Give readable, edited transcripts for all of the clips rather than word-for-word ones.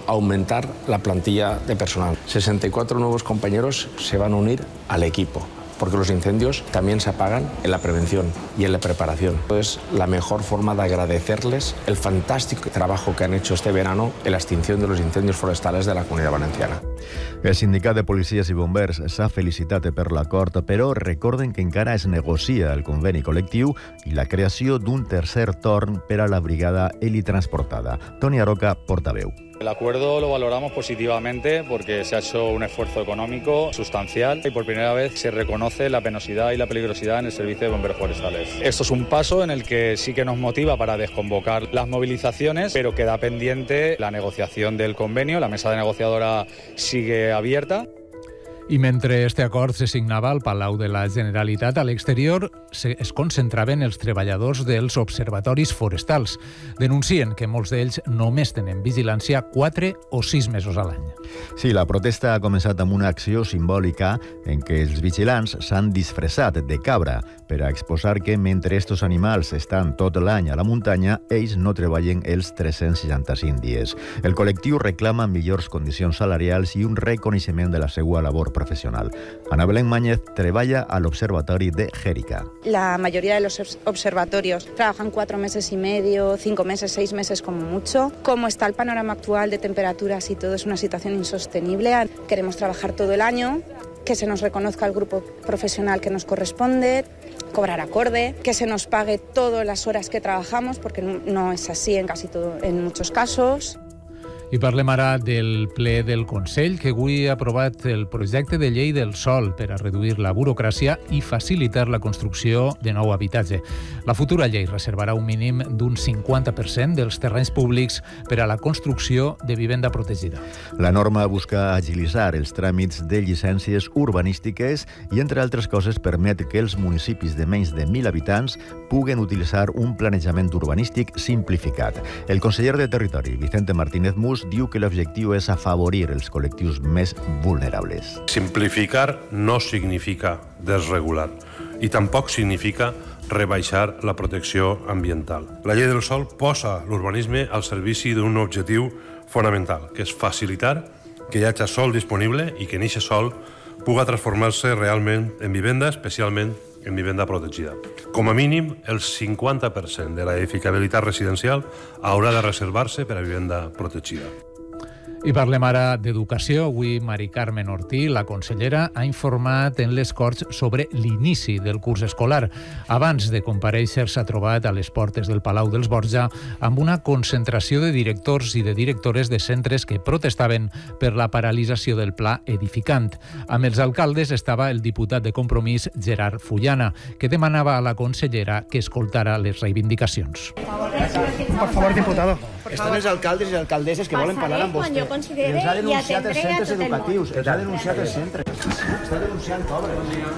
aumentar la plantilla de personal. 64 nuevos compañeros se van a unir al equipo, porque los incendios también se apagan en la prevención y en la preparación. Es la mejor forma de agradecerles el fantástico trabajo que han hecho este verano en la extinción de los incendios forestales de la Comunitat Valenciana. El sindicat de policies i bombers s'ha felicitat per l'acord, però recorden que encara es negocia el conveni col·lectiu i la creació d'un tercer torn per a la brigada helitransportada. Toni Aroca, portaveu. El acuerdo lo valoramos positivamente porque se ha hecho un esfuerzo económico sustancial y por primera vez se reconoce la penosidad y la peligrosidad en el servicio de bomberos forestales. Esto es un paso en el que sí que nos motiva para desconvocar las movilizaciones, pero queda pendiente la negociación del convenio. La mesa de negociadora sigue abierta. I mentre este acord se signava al Palau de la Generalitat, a l'exterior es concentraven els treballadors dels observatoris forestals. Denuncien que molts d'ells només tenen vigilància 4 o 6 mesos a l'any. Sí, la protesta ha començat amb una acció simbòlica en què els vigilants s'han disfressat de cabra per a exposar que mentre estos animals estan tot l'any a la muntanya, ells no treballen els 365 dies. El col·lectiu reclama millors condicions salarials i un reconeixement de la seva labor profesional. Ana Belén Máñez treballa al observatori de Jérica. La mayoría de los observatorios trabajan 4 meses y medio, 5 meses, 6 meses como mucho. Como está el panorama actual de temperaturas y todo, es una situación insostenible. Queremos trabajar todo el año, que se nos reconozca el grupo profesional que nos corresponde, cobrar acorde, que se nos pague todas las horas que trabajamos, porque no es así en muchos casos. I parlem ara del ple del Consell, que avui ha aprovat el projecte de llei del sòl per a reduir la burocràcia i facilitar la construcció de nou habitatge. La futura llei reservarà un mínim d'un 50% dels terrenys públics per a la construcció de vivenda protegida. La norma busca agilitzar els tràmits de llicències urbanístiques i, entre altres coses, permet que els municipis de menys de 1.000 habitants puguen utilitzar un planejament urbanístic simplificat. El conseller de Territori, Vicente Martínez Mus, diu que l'objectiu és afavorir els col·lectius més vulnerables. Simplificar no significa desregular i tampoc significa rebaixar la protecció ambiental. La llei del sòl posa l'urbanisme al servici d'un objectiu fonamental, que és facilitar que hi hagi sòl disponible i que aquest sòl puga transformar-se realment en vivenda, especialment en vivenda protegida. Com a mínim, el 50% de l'edificabilitat residencial haurà de reservar-se per a vivenda protegida. I parlem ara d'educació. Avui Mari Carmen Ortí, la consellera, ha informat en les Corts sobre l'inici del curs escolar. Abans de comparèixer s'ha trobat a les portes del Palau dels Borja amb una concentració de directors i de directores de centres que protestaven per la paralització del pla edificant. Amb els alcaldes estava el diputat de Compromís, Gerard Fullana, que demanava a la consellera que escoltara les reivindicacions. Por favor, diputado. Estan els alcaldes i alcaldesses que volen parlar amb vostè. Els ha denunciat els centres educatius, els ha denunciat els centres. Està denunciant pobres.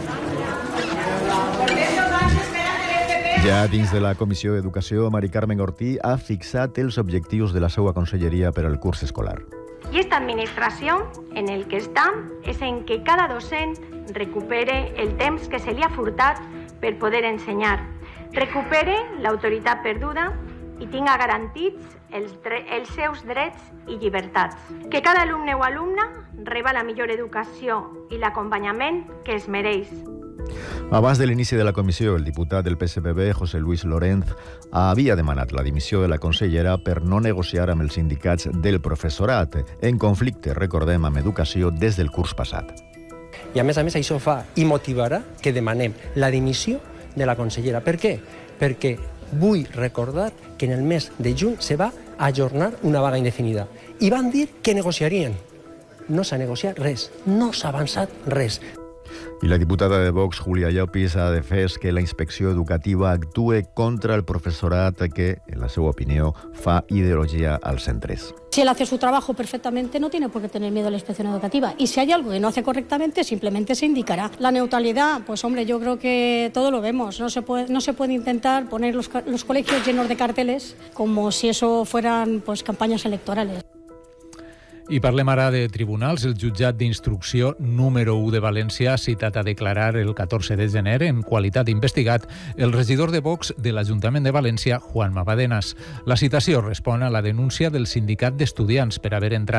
Ja dins de la Comissió d'Educació, Mari Carmen Ortí ha fixat els objectius de la seva conselleria per al curs escolar. Y esta administración en el que está es en que cada docente recupere el temps que se li ha furtat per poder ensenyar, recupere l'autoritat perduda i tinga garantits els seus drets i llibertats. Que cada alumne o alumna reba la millor educació i l'acompanyament que es mereix. Abans de l'inici de la comissió, el diputat del PSPB, José Luis Lorenz, havia demanat la dimissió de la consellera per no negociar amb els sindicats del professorat, en conflicte, recordem, amb educació des del curs passat. I a més, això fa i motivarà que demanem la dimissió de la consellera. Per què? Perquè vull recordar que en el mes de juny se va ajornar una vaga indefinida. I van dir que negociarien. No s'ha negociat res, no s'ha avançat res. I la diputada de Vox, Julia Llopis, ha defès que la inspecció educativa actue contra el professorat que, en la seva opinió, fa ideologia als centres. Si él hace su trabajo perfectamente, no tiene por qué tener miedo a la inspección educativa. Y si hay algo que no hace correctamente, simplemente se indicará. La neutralidad, pues hombre, yo creo que todo lo vemos. No se puede intentar poner los colegios llenos de carteles como si eso fueran pues campañas electorales. I parlem ara de tribunals. El jutjat d'instrucció número 1 de València ha citat a declarar el 14 de gener en qualitat d'investigat el regidor de Vox de l'Ajuntament de València, Juanma Badenas. La citació respon a la denúncia del sindicat d'estudiants per haver entrat